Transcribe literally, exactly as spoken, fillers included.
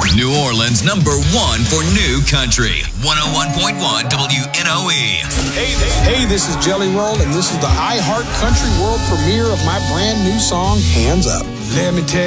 New Orleans number one for new country. one oh one point one W N O E. Hey, hey, hey, this is Jelly Roll, and this is the iHeart Country World premiere of my brand new song, Hands Up. Let me tell